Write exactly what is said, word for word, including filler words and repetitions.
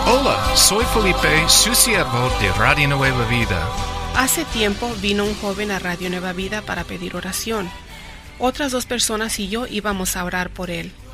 Hola, soy Felipe, su siervo de Radio Nueva Vida. Hace tiempo vino un joven a Radio Nueva Vida para pedir oración. Otras dos personas y yo íbamos a orar por él.